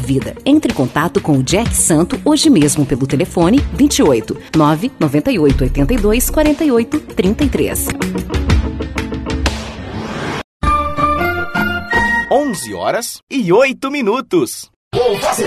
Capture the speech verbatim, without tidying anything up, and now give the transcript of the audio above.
vida. Entre em contato com o Jack Santo hoje mesmo pelo telefone vinte e oito, nove noventa e oito, oitenta e dois, quarenta e oito, trinta e três. onze horas e oito minutos. Vou fazer